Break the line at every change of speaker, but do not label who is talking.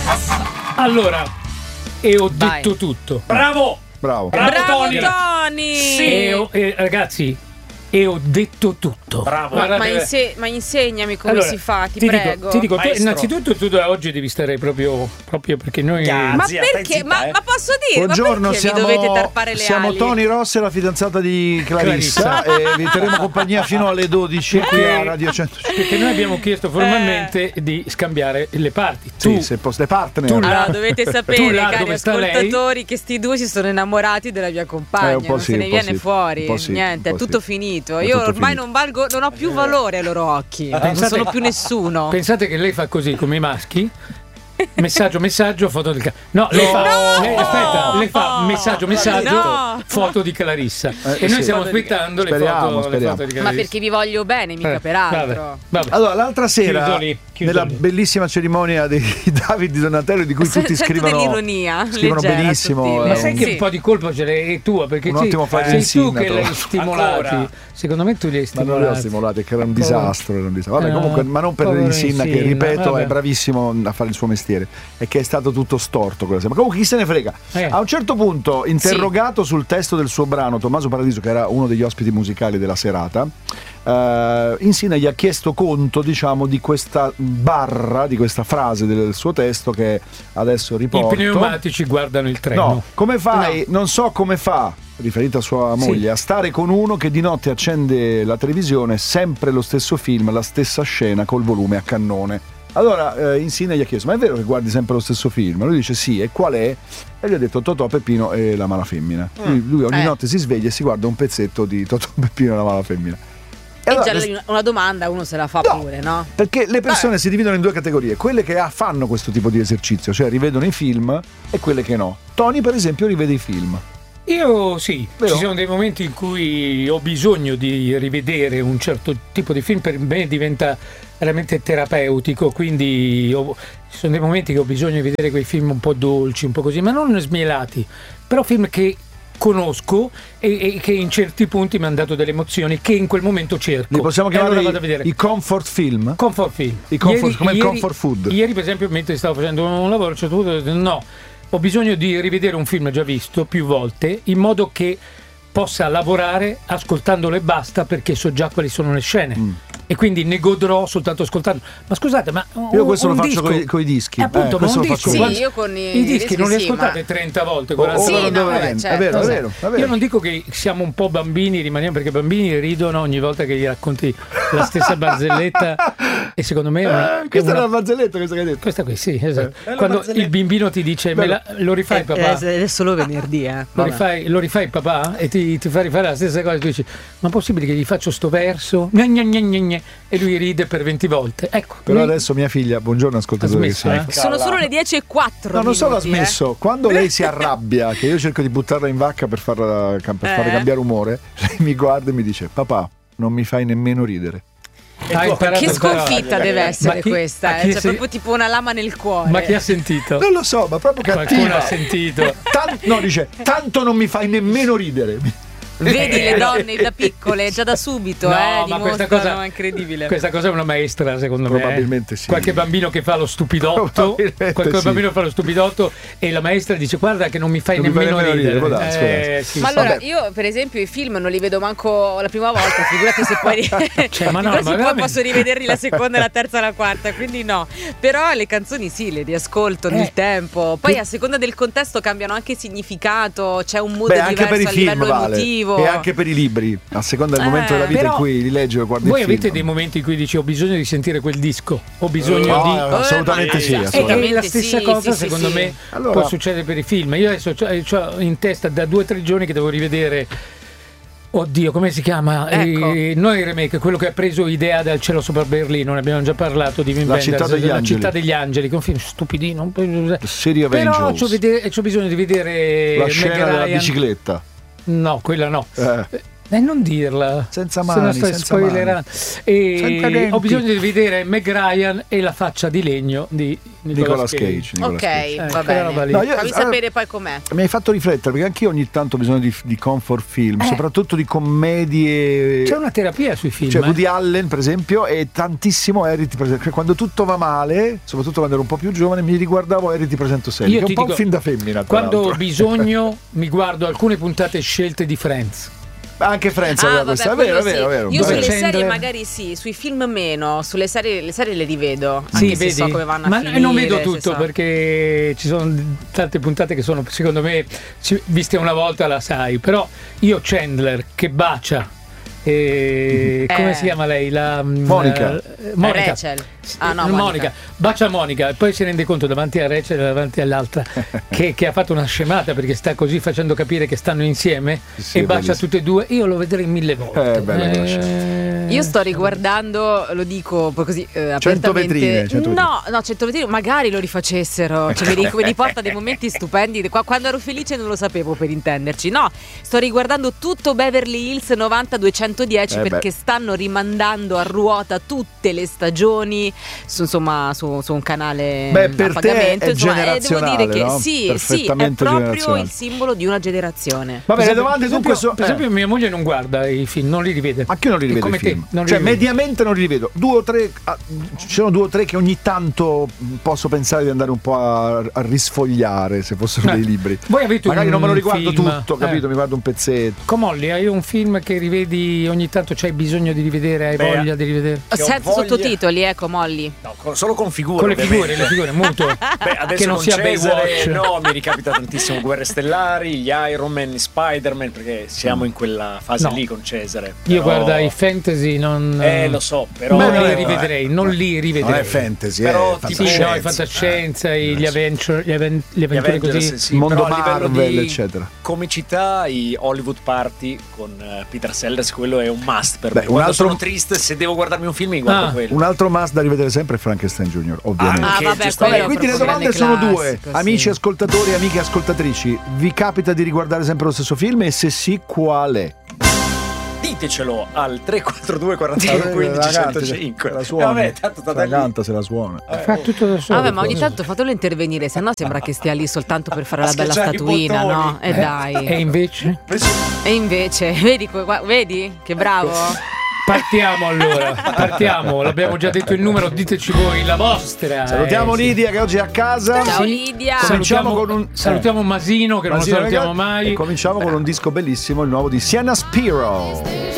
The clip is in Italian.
Allora, e ho detto tutto.
Bravo
Tony.
Sì. Ragazzi, e ho detto tutto.
Bravo.
Ma insegnami come si fa, ti prego.
Ti dico, tu, innanzitutto tu da oggi devi stare proprio perché noi...
Ma perché? Ma posso dire?
Buongiorno,
ma perché vi dovete tarpare le
siamo
ali?
Tony Ross e la fidanzata di Clarissa e vi terremo compagnia fino alle 12 qui a Radio 105.
Perché noi abbiamo chiesto formalmente di scambiare le parti.
Sì, se le partner.
Allora, dovete sapere, cari ascoltatori, che sti due si sono innamorati della mia compagna. Non se ne viene fuori. Niente, è tutto finito. Io ormai non ho più valore ai loro occhi. Non sono più nessuno.
Pensate che lei fa così come i maschi? Messaggio, foto di lei fa messaggio, foto di Clarissa. E noi stiamo aspettando le foto di Clarissa.
Ma perché vi voglio bene, mica per altro.
Vabbè.
Allora, l'altra sera, nella bellissima cerimonia di Davide di Donatello, di cui tutti scrivono benissimo.
Ma sai che un po' di colpa ce l'hai tua, perché
un ottimo
sei tu che li hai stimolati. Secondo me tu li hai stimolati.
Ma non li ho stimolati, che era un disastro. Vabbè, comunque, ma non per Insinna, che ripeto è bravissimo a fare il suo mestiere, e che è stato tutto storto quella sera. Ma comunque chi se ne frega. A un certo punto, interrogato sul testo del suo brano, Tommaso Paradiso, che era uno degli ospiti musicali della serata, Insinna gli ha chiesto conto, diciamo, di questa barra, di questa frase del suo testo che adesso riporto.
I pneumatici guardano il treno.
No, come fai? No. Non so come fa, riferita a sua moglie, a stare con uno che di notte accende la televisione, sempre lo stesso film, la stessa scena col volume a cannone. Allora Insinna gli ha chiesto: ma è vero che guardi sempre lo stesso film? Lui dice sì, e qual è? E gli ha detto Totò, Peppino e la mala femmina. Lui ogni notte si sveglia e si guarda un pezzetto di Totò, Peppino e la mala femmina.
E allora, già una domanda uno se la fa pure, no?
Perché le persone si dividono in due categorie: quelle che fanno questo tipo di esercizio, cioè rivedono i film, e quelle che no. Tony, per esempio, rivede i film.
Io sì, ci sono dei momenti in cui ho bisogno di rivedere un certo tipo di film, per me diventa veramente terapeutico, quindi ci sono dei momenti che ho bisogno di vedere quei film un po' dolci, un po' così, ma non smielati, però film che conosco e che in certi punti mi hanno dato delle emozioni che in quel momento cerco.
Li possiamo chiamare
allora vado a vedere.
I comfort film?
Comfort film.
Come il comfort food.
Ieri per esempio, mentre stavo facendo un lavoro, a un certo punto ho detto no, ho bisogno di rivedere un film già visto più volte, in modo che possa lavorare ascoltandolo e basta, perché so già quali sono le scene. E quindi ne godrò soltanto ascoltando. Ma scusate, ma
io questo lo faccio con i dischi.
Appunto, ma un disco,
io con
i dischi non li ascoltate 30 volte.
Certo.
È vero.
Io non dico che siamo un po' bambini, rimaniamo, perché i bambini ridono ogni volta che gli racconti la stessa barzelletta. E secondo me
questa è una barzelletta, questa che hai detto.
Questa qui, sì, esatto. Quando il bambino ti dice lo rifai papà,
è solo venerdì,
lo rifai papà, e ti fa rifare la stessa cosa, e tu dici ma è possibile che gli faccio sto verso? E lui ride per 20 volte. Ecco.
Però adesso mia figlia, buongiorno ascoltatore,
sono solo le 10:04.
No, non solo ha smesso. Quando lei si arrabbia, che io cerco di buttarla in vacca per farla cambiare umore, lei mi guarda e mi dice: papà, non mi fai nemmeno ridere.
Che sconfitta deve essere questa, cioè proprio tipo una lama nel cuore.
Ma chi ha sentito?
Non lo so, ma proprio cattiva.
Qualcuno ha sentito.
Dice: tanto non mi fai nemmeno ridere.
Vedi le donne da piccole, già da subito,
ma
questa cosa è incredibile.
Questa cosa è una maestra, secondo me.
Probabilmente sì.
Qualche bambino che fa lo stupidotto, bambino fa lo stupidotto e la maestra dice: guarda che non mi fai nemmeno ridere.
Sì, ma allora io per esempio i film non li vedo manco la prima volta, figurati se poi poi posso rivederli la seconda, la terza, la quarta, quindi no. Però le canzoni sì, le riascolto nel tempo. Poi a seconda del contesto cambiano anche significato, c'è un mood diverso a livello emotivo.
E anche per i libri, a seconda del momento della vita in cui li leggi o guardi il film.
Voi avete dei momenti in cui dici: ho bisogno di sentire quel disco, ho bisogno di...
assolutamente sì.
E la stessa cosa secondo me può succedere per i film. Io adesso ho in testa da 2 o 3 giorni che devo rivedere, oddio, come si chiama? Non il remake, quello che ha preso idea dal cielo sopra Berlino, ne abbiamo già parlato, di Wim Wenders, La città degli angeli, che è un film stupidino.
City of Angels.
Però c'ho bisogno di vedere
la scena della bicicletta.
No, quella no. Non dirla.
Senza mani, senza mani.
E ho bisogno di vedere Meg Ryan e La faccia di legno di Nicolas Cage.
Ok, va bene. Fammi sapere poi com'è.
Mi hai fatto riflettere, perché anch'io ogni tanto ho bisogno di comfort film, soprattutto di commedie.
C'è una terapia sui film.
Cioè Woody Allen, per esempio, e tantissimo Harry ti presento. Quando tutto va male, soprattutto quando ero un po' più giovane, mi riguardavo Harry ti presento sempre. Io è un po' un film da femmina.
Quando ho bisogno mi guardo alcune puntate scelte di Friends.
Anche Friends aveva questa, è vero.
Io sulle serie magari sì, sui film meno, le serie le rivedo, anche se so come vanno a finire.
Ma non vedo tutto perché ci sono tante puntate che sono, secondo me, viste una volta la sai, però io Chandler che bacia come si chiama lei?
Monica.
Rachel.
Monica. Bacia Monica e poi si rende conto davanti a Rachel e davanti all'altra che ha fatto una scemata perché sta così facendo capire che stanno insieme e bacia tutte e due. Io lo vedrei 1000 volte.
Io sto riguardando, lo dico così
apertamente.
100 vetrine magari lo rifacessero, cioè, mi riporta dei momenti stupendi. Quando ero felice non lo sapevo, per intenderci. No, sto riguardando tutto Beverly Hills 90-210 perché stanno rimandando a ruota tutte le stagioni su un canale
per
a pagamento.
Te è generazionale,
devo dire che
no?
sì, è proprio il simbolo di una generazione.
Va bene, le domande dunque
per esempio mia moglie non guarda i film, non li rivede.
Anche io non li rivedo i film. Mediamente non li rivedo. 2 o 3, ci sono 2 o 3 che ogni tanto posso pensare di andare un po' a risfogliare, se fossero dei libri.
Voi avete
magari non me lo riguardo
film,
tutto, capito? Mi guardo un pezzetto.
Comolli, hai un film che rivedi ogni tanto, c'hai bisogno di rivedere, hai voglia di rivedere?
Senza sottotitoli, Comolli.
No, solo con figure.
Con le figure, muto.
Adesso
che non sia
Baywatch. No, mi ricapita tantissimo Guerre Stellari, gli Iron Man, Spider-Man, perché siamo in quella fase lì con Cesare.
Io guarda, i fantasy non...
lo so, però...
non li rivedrei. Non è
fantasy,
però
tipo
i fantascienza, gli avventure così.
Sì,
mondo
però
Marvel, eccetera.
Comicità, i Hollywood Party con Peter Sellers, quello è un must per me.
Un altro...
sono triste, se devo guardarmi un film mi guardo quello.
Un altro must da rivedere sempre è Frankenstein Jr., ovviamente.
Quindi
le domande sono 2.
Sì.
Amici ascoltatori e amiche ascoltatrici, vi capita di riguardare sempre lo stesso film e se sì, qual è?
Ditecelo al 342 49 15 105.
La suona.
Vabbè, tanto sta
canta se la suona.
Fa tutto da solo.
Vabbè, ma ogni tanto fatelo intervenire, sennò sembra che stia lì soltanto per fare la bella statuina, no? E dai.
E invece?
Vedi che bravo?
Partiamo, l'abbiamo già detto il numero, diteci voi la vostra.
Salutiamo Lidia che oggi è a casa.
Ciao Lidia.
Salutiamo Masino che non lo salutiamo mai.
E cominciamo con un disco bellissimo, il nuovo di Sienna Spiro.